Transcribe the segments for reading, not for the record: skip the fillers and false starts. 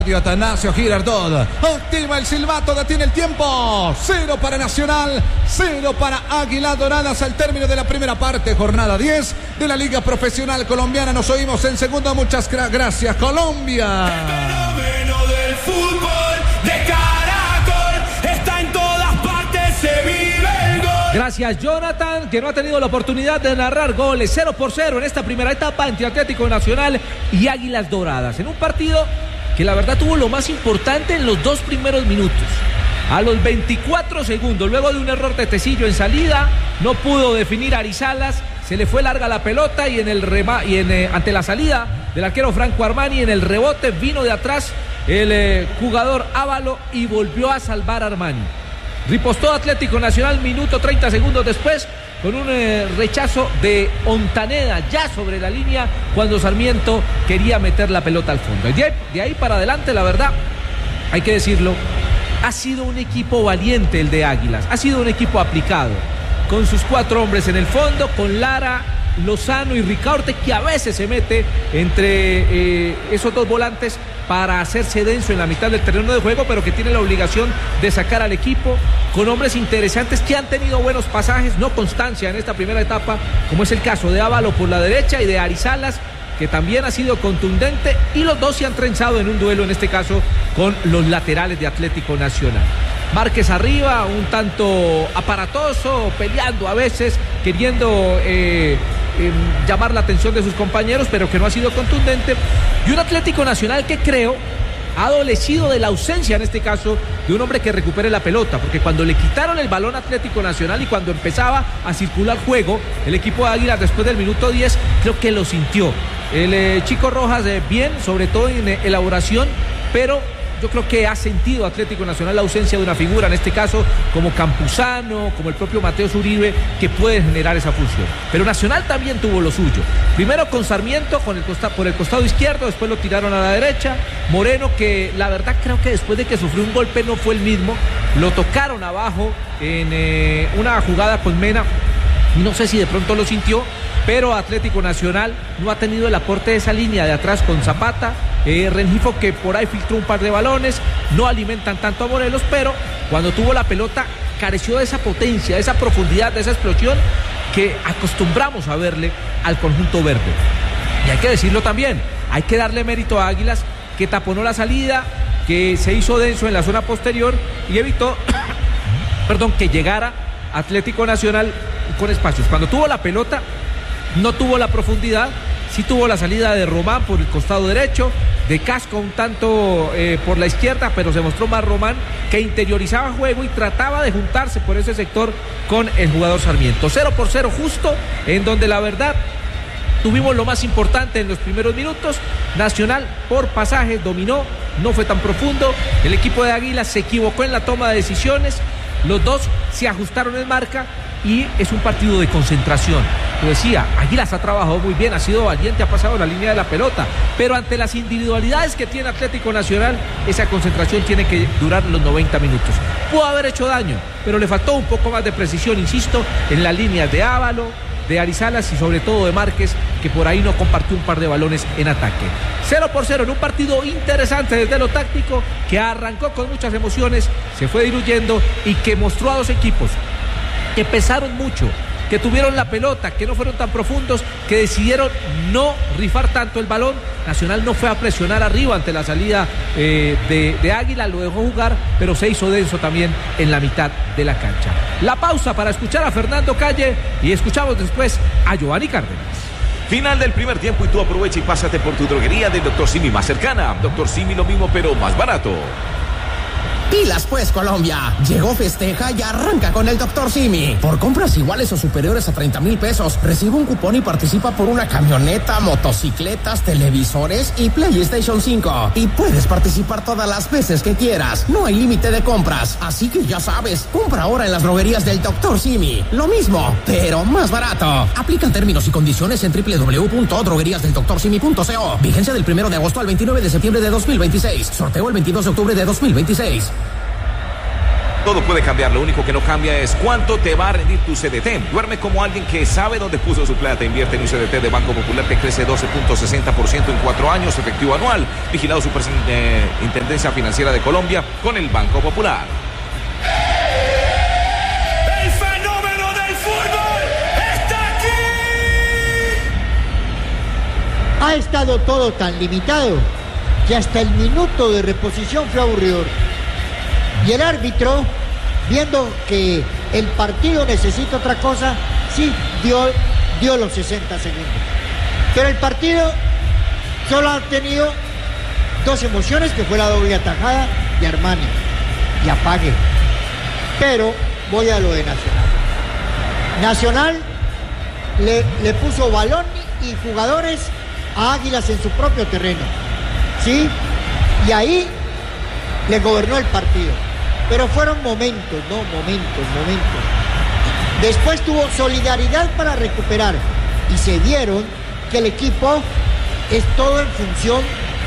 Atanasio Girardot activa el silbato, detiene el tiempo. 0 para Nacional, 0 para Águilas Doradas al término de la primera parte, jornada 10 de la Liga Profesional Colombiana. Nos oímos en segundo. Muchas gracias, Colombia. El fenómeno del fútbol de Caracol está en todas partes, se vive el gol. Gracias, Jonathan, que no ha tenido la oportunidad de narrar goles. 0-0 en esta primera etapa entre Atlético Nacional y Águilas Doradas, en un partido que la verdad tuvo lo más importante en los 2 primeros minutos. A los 24 segundos, luego de un error de Tecillo en salida, no pudo definir a Arizalas, se le fue larga la pelota y ante la salida del arquero Franco Armani, en el rebote vino de atrás el jugador Ávalo y volvió a salvar a Armani. Ripostó Atlético Nacional, minuto 30 segundos después, con un rechazo de Ontaneda ya sobre la línea cuando Sarmiento quería meter la pelota al fondo. Y de ahí para adelante, la verdad, hay que decirlo, ha sido un equipo valiente el de Águilas, ha sido un equipo aplicado, con sus 4 hombres en el fondo, con Lara, Lozano y Ricaurte, que a veces se mete entre esos 2 volantes para hacerse denso en la mitad del terreno de juego, pero que tiene la obligación de sacar al equipo, con hombres interesantes que han tenido buenos pasajes, no constancia en esta primera etapa, como es el caso de Ávalo por la derecha y de Arizalas, que también ha sido contundente, y los dos se han trenzado en un duelo, en este caso con los laterales de Atlético Nacional. Márquez arriba, un tanto aparatoso, peleando a veces, queriendo llamar la atención de sus compañeros, pero que no ha sido contundente. Y un Atlético Nacional que creo ha adolecido de la ausencia, en este caso, de un hombre que recupere la pelota, porque cuando le quitaron el balón a Atlético Nacional y cuando empezaba a circular juego, el equipo de Águilas después del minuto 10, creo que lo sintió. El Chico Rojas bien, sobre todo en elaboración, pero yo creo que ha sentido Atlético Nacional la ausencia de una figura, en este caso como Campuzano, como el propio Mateo Zuribe, que puede generar esa función. Pero Nacional también tuvo lo suyo. Primero con Sarmiento por el costado izquierdo, después lo tiraron a la derecha. Moreno, que la verdad creo que después de que sufrió un golpe no fue el mismo. Lo tocaron abajo en una jugada con Mena. No sé si de pronto lo sintió, pero Atlético Nacional no ha tenido el aporte de esa línea de atrás con Zapata, Rengifo, que por ahí filtró un par de balones, no alimentan tanto a Morelos, pero cuando tuvo la pelota careció de esa potencia, de esa profundidad, de esa explosión que acostumbramos a verle al conjunto verde. Y hay que decirlo también, hay que darle mérito a Águilas, que taponó la salida, que se hizo denso en la zona posterior y evitó que llegara Atlético Nacional con espacios. Cuando tuvo la pelota no tuvo la profundidad, sí tuvo la salida de Román por el costado derecho, de Casco un tanto por la izquierda, pero se mostró más Román, que interiorizaba juego y trataba de juntarse por ese sector con el jugador Sarmiento. 0-0 justo, en donde la verdad tuvimos lo más importante en los primeros minutos. Nacional por pasajes dominó, no fue tan profundo, el equipo de Águilas se equivocó en la toma de decisiones, los dos se ajustaron en marca y es un partido de concentración. Lo decía, Águilas ha trabajado muy bien, ha sido valiente, ha pasado la línea de la pelota, pero ante las individualidades que tiene Atlético Nacional, esa concentración tiene que durar los 90 minutos. Pudo haber hecho daño, pero le faltó un poco más de precisión, insisto, en las líneas de Ávalo, de Arizalas y sobre todo de Márquez, que por ahí no compartió un par de balones en ataque. 0-0 en un partido interesante desde lo táctico, que arrancó con muchas emociones, se fue diluyendo y que mostró a dos equipos que pesaron mucho, que tuvieron la pelota, que no fueron tan profundos, que decidieron no rifar tanto el balón. Nacional no fue a presionar arriba ante la salida de Águila, lo dejó jugar, pero se hizo denso también en la mitad de la cancha. La pausa para escuchar a Fernando Calle y escuchamos después a Giovanni Cárdenas. Final del primer tiempo y tú aprovecha y pásate por tu droguería de Dr. Simi más cercana. Dr. Simi, lo mismo pero más barato. Pilas pues, Colombia. Llegó Festeja y arranca con el Dr. Simi. Por compras iguales o superiores a 30,000 pesos, recibe un cupón y participa por una camioneta, motocicletas, televisores y PlayStation 5. Y puedes participar todas las veces que quieras. No hay límite de compras. Así que ya sabes, compra ahora en las droguerías del Dr. Simi. Lo mismo, pero más barato. Aplican términos y condiciones en www.drogueríasdeldoctorsimi.co. Vigencia del 1 de agosto al 29 de septiembre de 2026. Sorteo el 22 de octubre de 2026. Todo puede cambiar, lo único que no cambia es cuánto te va a rendir tu CDT. Duerme como alguien que sabe dónde puso su plata. Invierte en un CDT de Banco Popular que crece 12.60% en 4 años, efectivo anual. Vigilado Superintendencia Financiera de Colombia con el Banco Popular. El fenómeno del fútbol está aquí. Ha estado todo tan limitado que hasta el minuto de reposición fue aburridor. Y el árbitro, viendo que el partido necesita otra cosa, sí, dio los 60 segundos. Pero el partido solo ha tenido 2 emociones, que fue la doble atajada de Armani y Apague. Pero voy a lo de Nacional. Nacional le puso balón y jugadores a Águilas en su propio terreno, ¿sí? Y ahí le gobernó el partido. Pero fueron momentos. Después tuvo solidaridad para recuperar. Y se vieron que el equipo es todo en función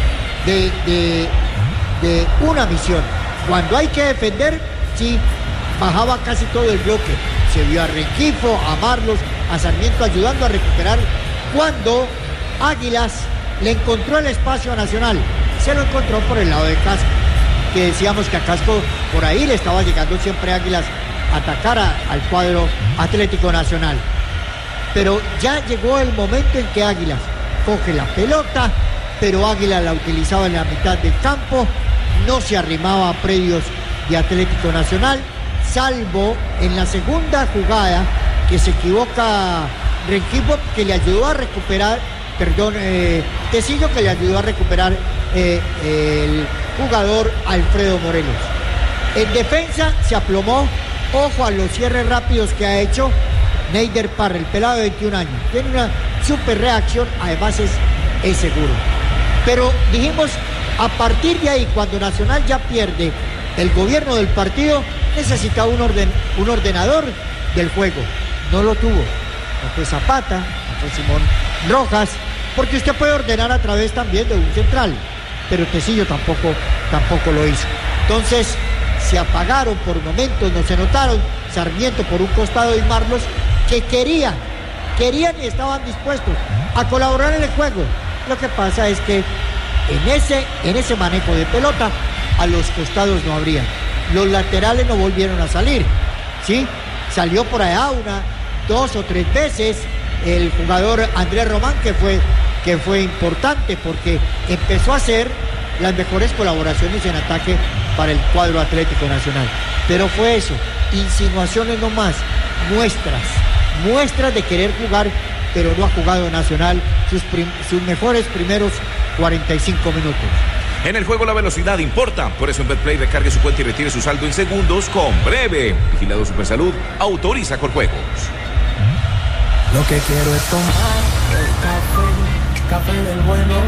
de una misión. Cuando hay que defender, sí, bajaba casi todo el bloque. Se vio a Rengifo, a Marlos, a Sarmiento ayudando a recuperar. Cuando Águilas le encontró el espacio a Nacional, se lo encontró por el lado de Casco, que decíamos que a Casco por ahí le estaba llegando siempre Águilas a atacar al cuadro Atlético Nacional. Pero ya llegó el momento en que Águilas coge la pelota, pero Águilas la utilizaba en la mitad del campo, no se arrimaba a predios de Atlético Nacional, salvo en la segunda jugada que se equivoca Rengifo, que le ayudó a recuperar, Tecillo, que le ayudó a recuperar el jugador Alfredo Morelos. En defensa se aplomó. Ojo a los cierres rápidos que ha hecho Neider Parra, el pelado de 21 años. Tiene una super reacción, además es seguro. Pero dijimos, a partir de ahí, cuando Nacional ya pierde el gobierno del partido, necesitaba un ordenador del juego. No lo tuvo. No fue Zapata, no fue Simón Rojas, porque usted puede ordenar a través también de un central, pero Tecillo tampoco lo hizo. Entonces se apagaron por momentos, no se notaron. Sarmiento por un costado y Marlos, que querían y estaban dispuestos a colaborar en el juego. Lo que pasa es que en ese manejo de pelota a los costados no habrían. Los laterales no volvieron a salir, ¿sí? Salió por allá 1, 2 o 3 veces el jugador Andrés Román, que fue importante porque empezó a hacer las mejores colaboraciones en ataque para el cuadro Atlético Nacional. Pero fue eso, insinuaciones no más, muestras de querer jugar, pero no ha jugado Nacional sus mejores primeros 45 minutos. En el juego la velocidad importa, por eso en Betplay recargue su cuenta y retire su saldo en segundos con Breve. Vigilado Supersalud, autoriza Corjuegos. Lo que quiero es tomar el café del bueno.